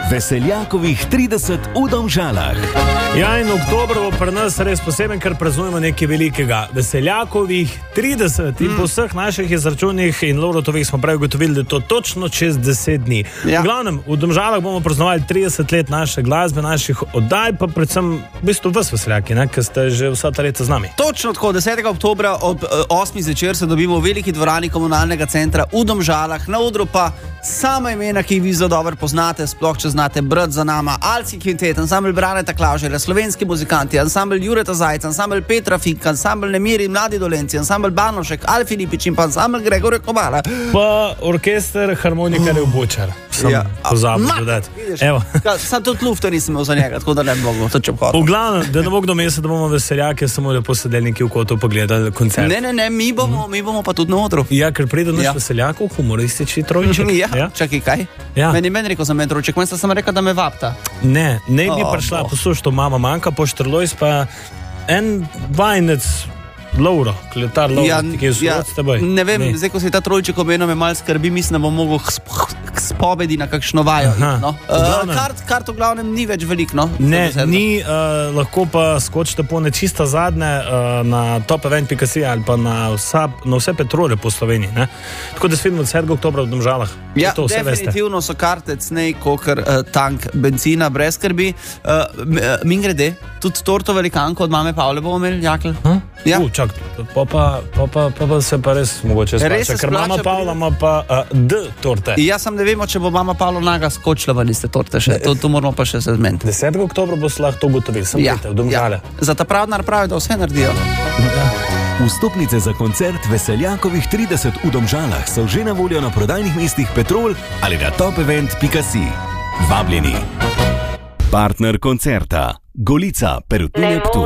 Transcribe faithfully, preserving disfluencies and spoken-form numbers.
Veseljakovih trideset v Domžalah. Ja, in oktober bo pri nas res poseben, ker praznujemo nekaj velikega. Veseljakovih trideset mm. in po vseh naših izračunih in Lovrotovih smo prej ugotovili, da je to točno čez deset dni. Ja. V glavnem, v Domžalah bomo praznovali trideset let naše glasbe, naših oddaj, pa predvsem v bistvu vas veseljaki, ne, ker ste že vsa ta leta z nami. Točno tako, desetega oktobra ob osmih zvečer se dobimo v veliki dvorani komunalnega centra v Domžalah, na odru pa sama imena, ki jih vi zelo dobro poznate, sploh če znate brati za nama, Alci Kvintet, ansambl Braneta Klavžerja, slovenski muzikanti, ansambl Jureta Zajca, ansambl Petra Fink, ansambl Nemiri Mladi Dolenci, ansambl Banošek, Al Filipič in pa ansambl Gregorja Komara. Pa orkester Harmonikarjev Bučar. Sem ja. pozabil dodati. Evo. Sam tudi lufta nisem imel za njega, tako da ne bi mogel, to če obhodil. V glavnem, da ne bo kdo mesec, da bomo veseljake samo lepo sedeli nekje v kotu pogledali koncert. Ne, ne, ne, mi bomo, mi bomo pa tudi na odru. Ja, ker pride naš ja. veseljakov, humoristični trojček. Ja, ja. Čakaj, kaj? Ja. Meni meni rekel za meni trojček, meni sem rekel, da me vapta. Ne, ne bi oh, prišla, oh. posluš, to mama manjka, po štrlojs pa en vajnec Lovro, kletar Lovro, ja, ki je vzrod s teboj. Ne vem, ne. Zdaj, ko si ta trojček omenil, me malo skrbi, mislim, da bom mogel k spovedi na kakšno vajo. No? Uh, kart, kart v glavnem ni več veliko, no? Ne, ni, uh, lahko pa skočite po nečista zadnje uh, na top event pika si ali pa na, vsa, na vse Petrole po Sloveniji, ne? Tako da se vidimo desetega oktobra v Domžalah. Ja, to definitivno veste. So karte cnej, kokr uh, tank benzina, brez skrbi. Uh, min grede, tudi torto velikanko od mame Pavle bomo imeli, Jakl? Hm? Ja. Uh, čak, pa pa, pa, pa, pa, pa se pa res mogoče splača, ker mama Pavla ima pa uh, D torte. Ja, sem ne vemo, če bo mama Pavla naga skočila v niste torte še, to, to moramo pa še se zmeniti. desetega oktobra bo se lahko to ugotovili, sem ja. v Domžale. Ja. Za ta pravdnar pravi, da vse naredijo. Ja. Vstopnice za koncert Veseljakovih trideset v Domžalah so že na voljo na prodajnih mestih Petrol ali na top event pika si. Vabljeni. Partner koncerta Golica, Perutnina Ptuj.